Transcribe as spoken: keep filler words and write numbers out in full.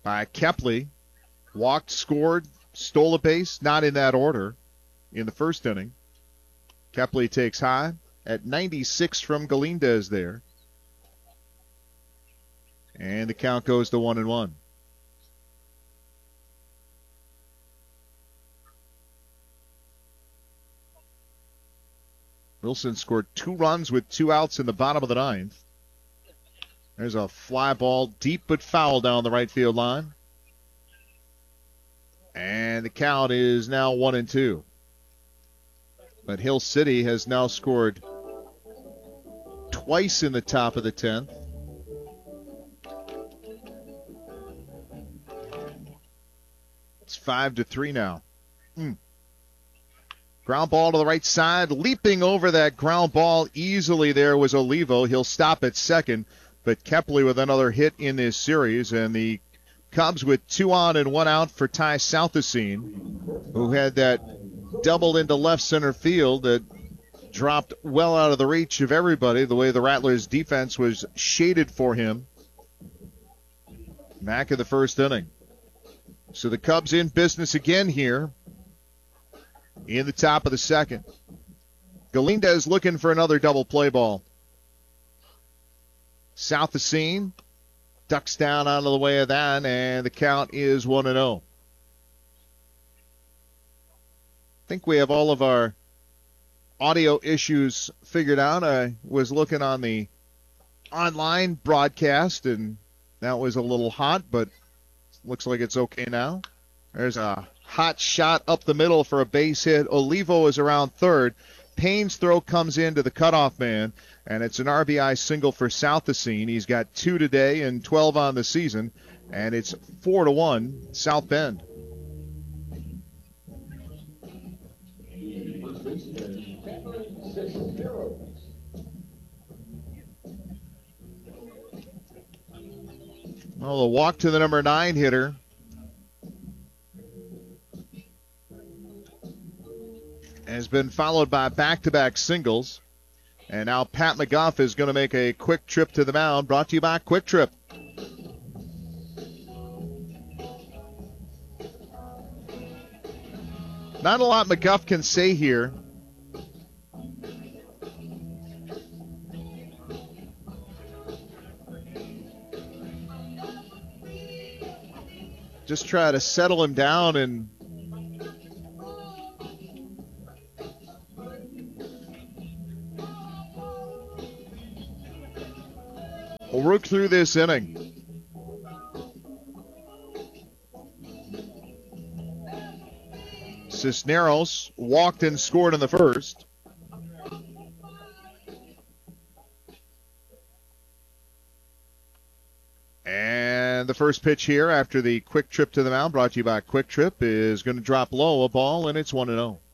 by Kepley. Walked, scored, stole a base, not in that order in the first inning. Kepley takes high at ninety-six from Galindez there. And the count goes to one and one. Wilson scored two runs with two outs in the bottom of the ninth. There's a fly ball deep but foul down the right field line. And the count is now one and two. But Hill City has now scored twice in the top of the tenth. It's five to three now. Mm. Ground ball to the right side. Leaping over that ground ball easily there was Olivo. He'll stop at second. But Kepley with another hit in this series. And the Cubs with two on and one out for Ty Southesine, who had that double into left center field that dropped well out of the reach of everybody, the way the Rattlers defense was shaded for him. Back in the first inning. So the Cubs in business again here in the top of the second. Galindez looking for another double play ball. Southesine ducks down out of the way of that, and the count is one and oh. I think we have all of our audio issues figured out. I was looking on the online broadcast, and that was a little hot, but looks like it's okay now. There's a hot shot up the middle for a base hit. Olivo is around third. Payne's throw comes into the cutoff man, and it's an R B I single for Southesine. He's got two today and twelve on the season, and it's four to one South Bend. Well, the walk to the number nine hitter. Has been followed by back-to-back singles. And now Pat McGuff is going to make a quick trip to the mound, brought to you by Quick Trip. Not a lot McGuff can say here. Just try to settle him down and we'll work through this inning. Cisneros walked and scored in the first. And the first pitch here after the quick trip to the mound, brought to you by Quick Trip, is going to drop low, a ball, and it's one and oh.